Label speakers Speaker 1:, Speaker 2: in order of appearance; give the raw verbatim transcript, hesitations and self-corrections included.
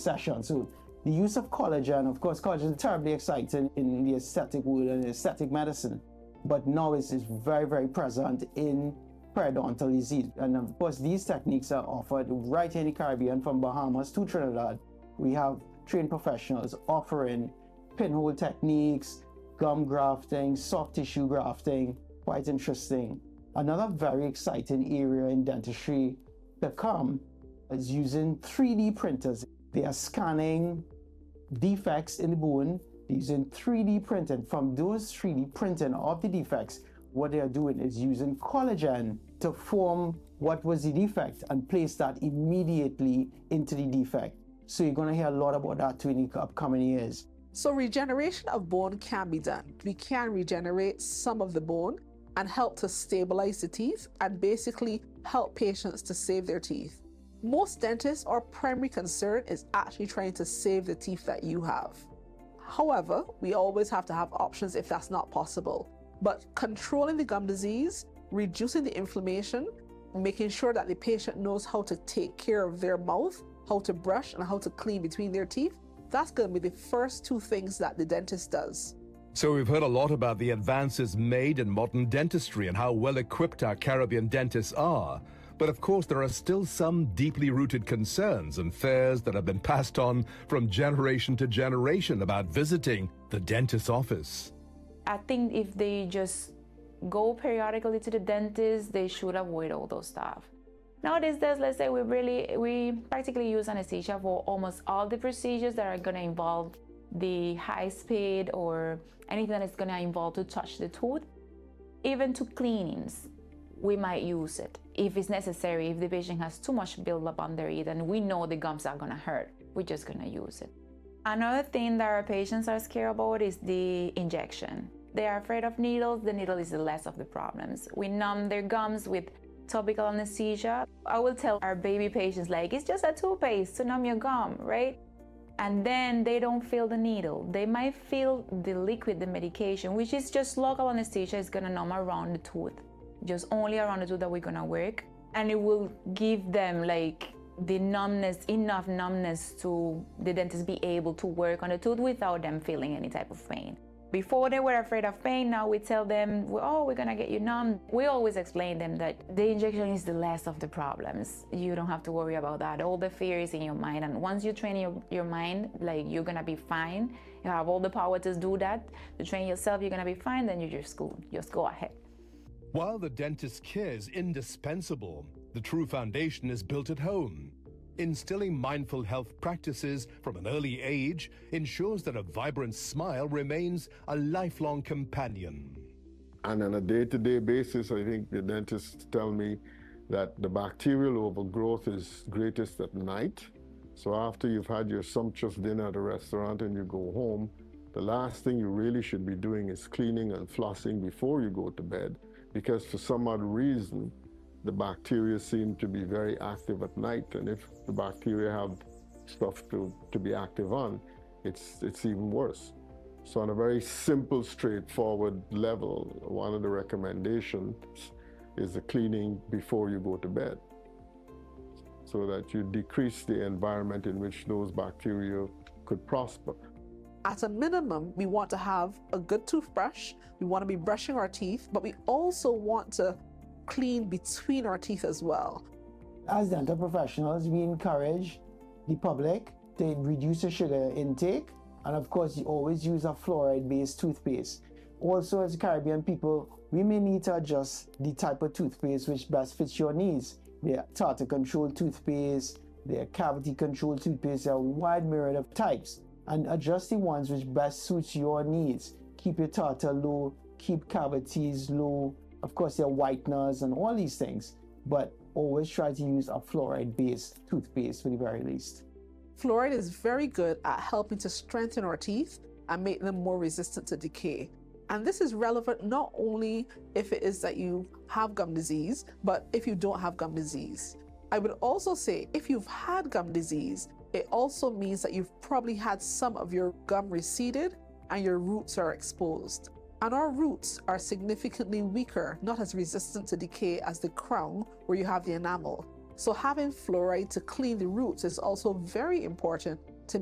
Speaker 1: session. So the use of collagen, of course, collagen is terribly exciting in the aesthetic world and aesthetic medicine, but now it's, it's very, very present in periodontal disease. And of course, these techniques are offered right here in the Caribbean, from Bahamas to Trinidad. We have trained professionals offering pinhole techniques, gum grafting, soft tissue grafting, quite interesting. Another very exciting area in dentistry to come is using three D printers. They are scanning defects in the bone using three D printing. From those three D printing of the defects, what they are doing is using collagen to form what was the defect and place that immediately into the defect. So you're going to hear a lot about that too in the upcoming years.
Speaker 2: So regeneration of bone can be done. We can regenerate some of the bone and help to stabilize the teeth and basically help patients to save their teeth. Most dentists, our primary concern is actually trying to save the teeth that you have. However, we always have to have options if that's not possible. But controlling the gum disease, reducing the inflammation, making sure that the patient knows how to take care of their mouth, how to brush and how to clean between their teeth, that's going to be the first two things that the dentist does.
Speaker 3: So we've heard a lot about the advances made in modern dentistry and how well equipped our Caribbean dentists are. But of course, there are still some deeply rooted concerns and fears that have been passed on from generation to generation about visiting the dentist's office.
Speaker 4: I think if they just go periodically to the dentist, they should avoid all those stuff. Nowadays, there's, let's say we really, we practically use anesthesia for almost all the procedures that are going to involve the high speed or anything that is going to involve to touch the tooth. Even to cleanings, we might use it if it's necessary. If the patient has too much buildup under it and we know the gums are going to hurt, we're just going to use it. Another thing that our patients are scared about is the injection. They are afraid of needles. The needle is the less of the problems. We numb their gums with topical anesthesia. I will tell our baby patients, like, it's just a toothpaste to numb your gum, right? And then they don't feel the needle. They might feel the liquid, the medication, which is just local anesthesia. Is gonna numb around the tooth, just only around the tooth that we're gonna work. And it will give them like the numbness, enough numbness to the dentist be able to work on the tooth without them feeling any type of pain. Before they were afraid of pain, now we tell them, oh, we're gonna get you numb. We always explain them that the injection is the less of the problems. You don't have to worry about that. All the fear is in your mind. And once you train your, your mind, like you're gonna be fine. You have all the power to do that. To train yourself, you're gonna be fine, then you just go, just go ahead.
Speaker 3: While the dentist's care is indispensable, the true foundation is built at home. Instilling mindful health practices from an early age ensures that a vibrant smile remains a lifelong companion.
Speaker 5: And on a day-to-day basis, I think the dentists tell me that the bacterial overgrowth is greatest at night. So after you've had your sumptuous dinner at a restaurant and you go home, the last thing you really should be doing is cleaning and flossing before you go to bed, because for some odd reason, the bacteria seem to be very active at night, and if the bacteria have stuff to, to be active on, it's, it's even worse. So on a very simple, straightforward level, one of the recommendations is the cleaning before you go to bed, so that you decrease the environment in which those bacteria could prosper.
Speaker 2: At a minimum, we want to have a good toothbrush, we want to be brushing our teeth, but we also want to clean between our teeth as well.
Speaker 1: As dental professionals, we encourage the public to reduce the sugar intake, and of course, you always use a fluoride-based toothpaste. Also, as Caribbean people, we may need to adjust the type of toothpaste which best fits your needs. There are tartar-controlled toothpaste, there are cavity-controlled toothpaste, there are a wide myriad of types, and adjust the ones which best suits your needs. Keep your tartar low, keep cavities low. Of course, there are whiteners and all these things, but always try to use a fluoride-based toothpaste for the very least.
Speaker 2: Fluoride is very good at helping to strengthen our teeth and make them more resistant to decay. And this is relevant not only if it is that you have gum disease, but if you don't have gum disease. I would also say if you've had gum disease, it also means that you've probably had some of your gum receded and your roots are exposed. And our roots are significantly weaker, not as resistant to decay as the crown where you have the enamel. So having fluoride to clean the roots is also very important